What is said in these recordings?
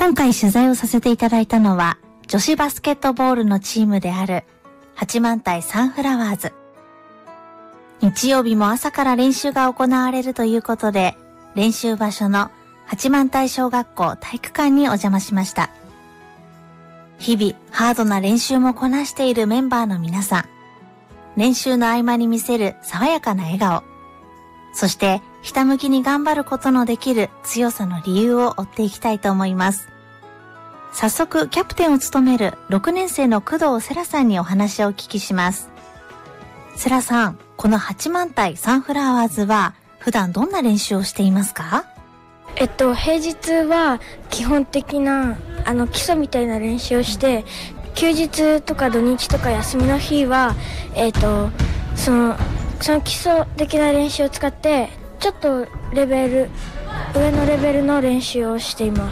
今回取材をさせていただいたのは、女子バスケットボールのチームである八幡平サンフラワーズ。日曜日も朝から練習が行われるということで、練習場所の八幡平小学校体育館にお邪魔しました。日々ハードな練習もこなしているメンバーの皆さん。練習の合間に見せる爽やかな笑顔。そしてひたむきに頑張ることのできる強さの理由を追っていきたいと思います。早速キャプテンを務める6年生の工藤セラさんにお話をお聞きします。セラさん、この八幡平サンフラワーズは普段どんな練習をしていますか？ 平日は基本的な基礎みたいな練習をして、休日とか土日とか休みの日はその基礎的な練習を使ってちょっと上のレベルの練習をしています。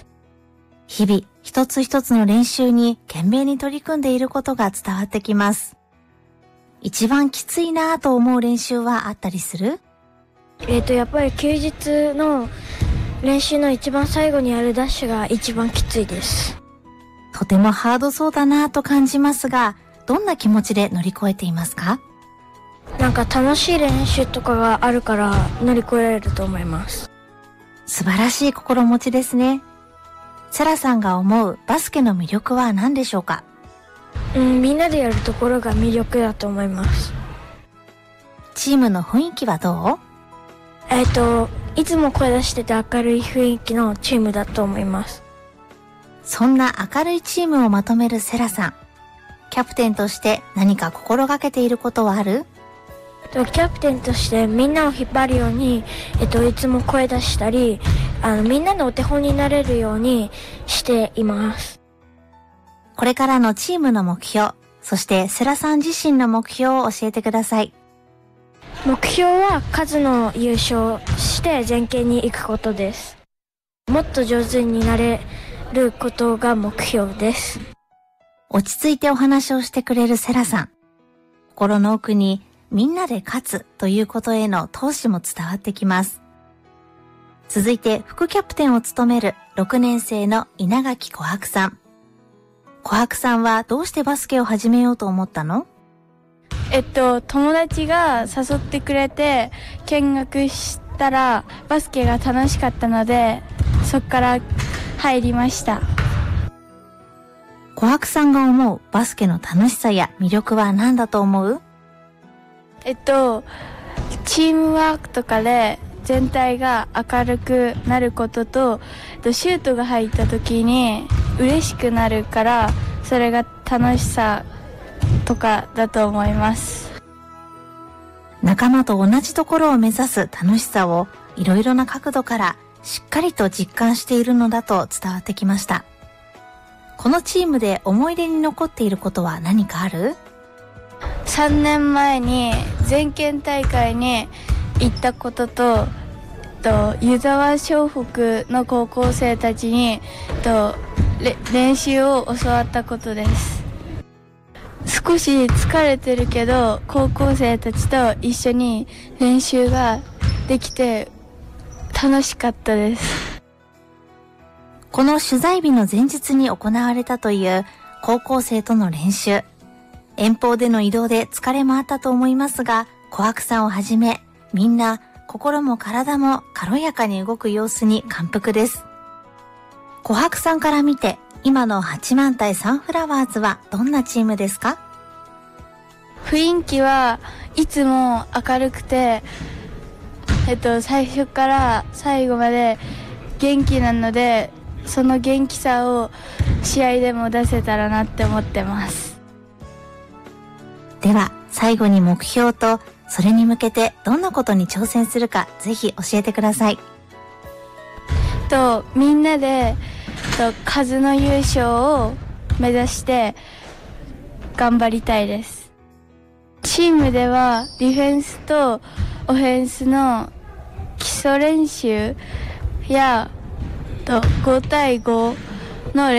日々一つ一つの練習に懸命に取り組んでいることが伝わってきます。一番きついなぁと思う練習はあったりする？ やっぱり休日の練習の一番最後にやるダッシュが一番きついです。 とてもハードそうだなぁと感じますが、どんな気持ちで乗り越えていますか？ なんか楽しい練習とかがあるから乗り越えられると思います。 素晴らしい心持ちですね。セラさんが思うバスケの魅力は何でしょうか？ みんなでやるところが魅力だと思います。 チームの雰囲気はどう？ いつも声出してて明るい雰囲気のチームだと思います。 そんな明るいチームをまとめるセラさん。キャプテンとして何か心がけていることはある？ キャプテンとしてみんなを引っ張るように、いつも声出したり、みんなのお手本になれるようにしています。 これからのチームの目標、そしてセラさん自身の目標を教えてください。 目標は数の優勝して全県に行くことです。もっと上手になれることが目標です。 落ち着いてお話をしてくれるセラさん。心の奥にみんなで勝つということへの闘志も伝わってきます。続いて副キャプテンを務める6年生の稲垣琥珀さん。琥珀さんはどうしてバスケを始めようと思ったの？ 友達が誘ってくれて見学したらバスケが楽しかったので、そこから入りました。 琥珀さんが思うバスケの楽しさや魅力は何だと思う？ チームワークとかで全体が明るくなることと、シュートが入った時に嬉しくなるから、それが楽しさとかだと思います。 仲間と同じところを目指す楽しさをいろいろな角度からしっかりと実感しているのだと伝わってきました。このチームで思い出に残っていることは何かある ？3年前に全県大会に行ったことと、湯沢湘北の高校生たちに練習を教わったことです。少し疲れてるけど高校生たちと一緒に練習ができて楽しかったです。 この取材日の前日に行われたという高校生との練習。遠方での移動で疲れもあったと思いますが、琥珀さんをはじめみんな心も体も軽やかに動く様子に感服です。琥珀さんから見て今の八幡平サンフラワーズはどんなチームですか？ 雰囲気はいつも明るくて、最初から最後まで元気なので、その元気さを試合でも出せたらなって思ってます。 では最後に目標とそれに向けてどんなことに挑戦するかぜひ教えてください。 みんなで数の優勝を目指して頑張りたいです。チームではディフェンスとオフェンスの基礎練習や5対5の練習